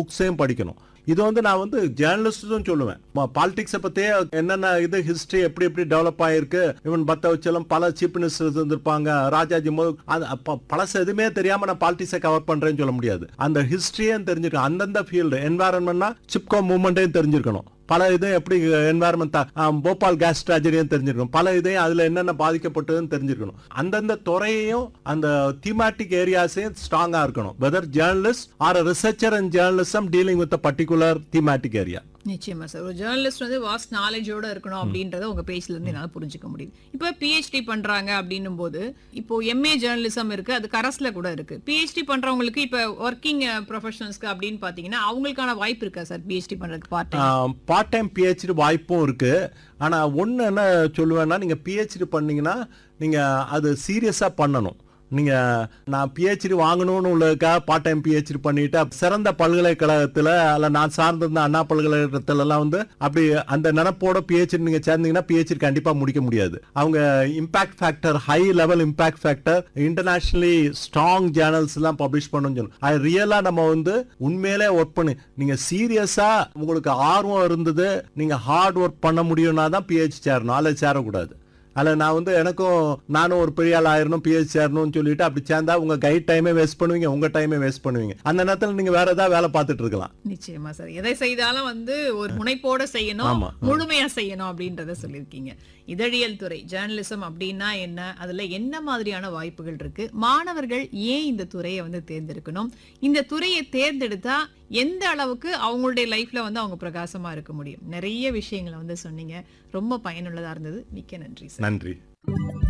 புக்ஸையும் படிக்கணும். இது வந்து நான் வந்து ஜேர்னலிஸ்டும் சொல்லுவேன். பாலிடிக்ஸை பத்தியே என்னென்ன இது ஹிஸ்டரி எப்படி எப்படி டெவலப் ஆயிருக்கு, இவன் பத்த வச்சாலும் பல சீஃப் மினிஸ்டர்ஸ் இருந்திருப்பாங்க, ராஜாஜி பழசு எதுவுமே தெரியாம நான் பாலிடிக்ஸை கவர் பண்றேன்னு சொல்ல முடியாது. அந்த ஹிஸ்டரியும் தெரிஞ்சிருக்கணும். அந்தந்த ஃபீல்டு என்வாரன்மெண்ட்னா சிப்கோ மூவ்மெண்ட்டையும் தெரிஞ்சிருக்கணும். பல இது எப்படி என்வாரன்மெண்ட் போபால் கேஸ் ட்ராஜடியும் தெரிஞ்சிருக்கணும். பல இதையும் அதுல என்னென்ன பாதிக்கப்பட்டதுன்னு தெரிஞ்சிருக்கணும். அந்தந்த துறையையும் அந்த தீமாட்டிக் ஏரியாஸையும் ஸ்ட்ராங்கா இருக்கணும். Weather journalist R researcher and journalism dealing with particular thematic area. நிச்சயமா சார். ஒரு ஜேர்னலிஸ்ட் வந்து வாஸ்ட் நாலேஜோட இருக்கணும் அப்படின்றத உங்க பேஜ்ல இருந்து என்னால புரிஞ்சுக்க முடியுது. இப்ப பிஹெச்டி பண்றாங்க அப்படின்னும் போது இப்போ எம்ஏ ஜேர்னலிசம் இருக்கு, அது கரஸ்ல கூட இருக்கு. பிஹெச்டி பண்றவங்களுக்கு இப்ப ஒர்க்கிங் ப்ரொஃபஷனல்ஸ்க்கு அப்படின்னு பாத்தீங்கன்னா அவங்களுக்கான வாய்ப்பு இருக்கா சார் பிஹெச்டி பண்றதுக்கு? பார்ட் டைம் பிஹெச்டி வாய்ப்பும் இருக்கு. ஆனா ஒன்னு என்ன சொல்லுவேன்னா, நீங்க பிஹெச்டி பண்ணீங்கன்னா நீங்க அது சீரியஸா பண்ணணும். நீங்க நான் பிஹெச்டி வாங்கணும்னு உள்ளதுக்காக பார்ட் டைம் பிஹெச்டி பண்ணிட்டு சிறந்த பல்கலைக்கழகத்துல அல்ல நான் சார்ந்திருந்த அண்ணா பல்கலைக்கழகத்துல எல்லாம் வந்து அப்படி அந்த நினைப்போட பிஹெச்டி நீங்க சேர்ந்தீங்கன்னா பிஹெச்டி கண்டிப்பா முடிக்க முடியாது. அவங்க impact factor, high level impact factor, internationally strong journals எல்லாம் பப்ளிஷ் பண்ணணும்னு சொல்லணும். அது ரியலா நம்ம வந்து உண்மையிலே ஒர்க் பண்ணி நீங்க சீரியஸா உங்களுக்கு ஆர்வம் இருந்தது, நீங்க ஹார்ட் ஒர்க் பண்ண முடியும்னா தான் பிஹெச்டி சேரணும். அல்லது சேரக்கூடாது. அல்ல நான் வந்து நானும் ஒரு பெரிய ஆள் ஆயிரணும் பிஹெச்டி சேரணும்னு சொல்லிட்டு அப்படி சேர்ந்தா உங்க கைட் டைமே வேஸ்ட் பண்ணுவீங்க, உங்க டைமே வேஸ்ட் பண்ணுவீங்க. அந்த நேரத்தில் நீங்க வேற ஏதாவது வேலை பார்த்துட்டு இருக்கலாம். நிச்சயமா சார். எதை செய்தாலும் வந்து ஒரு முனைப்போட செய்யணும், முழுமையா செய்யணும் அப்படின்றத சொல்லியிருக்கீங்க. இதழியல் துறை ஜேர்னலிசம் அப்படின்னா என்ன, அதுல என்ன மாதிரியான வாய்ப்புகள் இருக்கு, மாணவர்கள் ஏன் இந்த துறையை வந்து தேர்ந்தெடுக்கணும், இந்த துறையை தேர்ந்தெடுத்தா எந்த அளவுக்கு அவங்களுடைய லைஃப்ல வந்து அவங்க பிரகாசமா இருக்க முடியும், நிறைய விஷயங்களை வந்து சொன்னீங்க. ரொம்ப பயனுள்ளதா இருந்தது. மிக்க நன்றி சார். நன்றி.